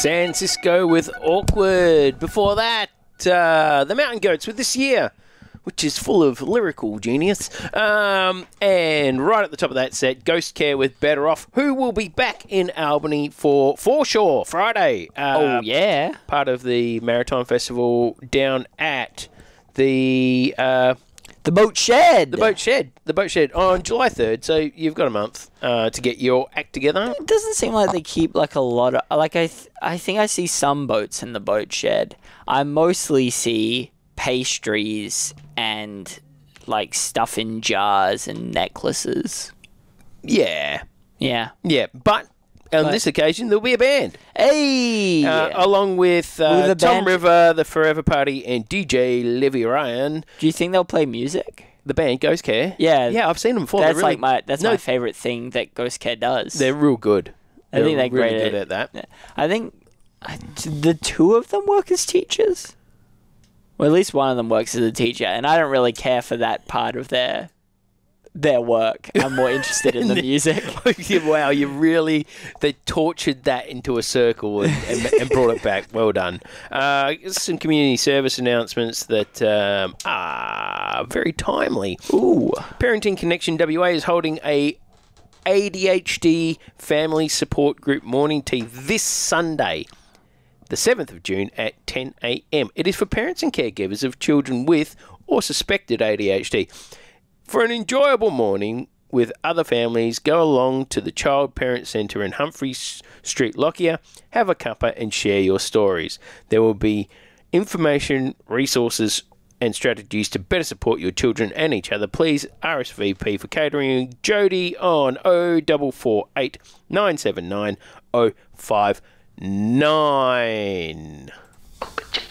San Cisco with Awkward. Before that, the Mountain Goats with This Year, which is full of lyrical genius. And right at the top of that set, Ghost Care with Better Off, who will be back in Albany for Foreshore Friday. Oh, yeah. Part of the Maritime Festival down at the Boat Shed. The Boat Shed on July 3rd. So you've got a month to get your act together. It doesn't seem like they keep like a lot of I think I see some boats in the Boat Shed. I mostly see pastries and like stuff in jars and necklaces. Yeah. But on this occasion, there'll be a band. Hey! Along with Tom band. River, The Forever Party, and DJ Livy Ryan. Do you think they'll play music? The band Ghost Care. Yeah. Yeah, I've seen them before. That's really, my favorite thing that Ghost Care does. They're real good. I think they're really great good at that. I think the two of them work as teachers. Well, at least one of them works as a teacher, and I don't really care for that part of their work. I'm more interested in the music. Wow, they tortured that into a circle and brought it back. Well done. Some community service announcements that are very timely. Ooh. Parenting Connection WA is holding a ADHD family support group morning tea this Sunday, the 7th of June at 10 a.m. It is for parents and caregivers of children with or suspected ADHD. For an enjoyable morning with other families, go along to the Child Parent Centre in Humphreys Street, Lockyer, have a cuppa and share your stories. There will be information, resources and strategies to better support your children and each other. Please RSVP for catering Jody on 0448 979 059.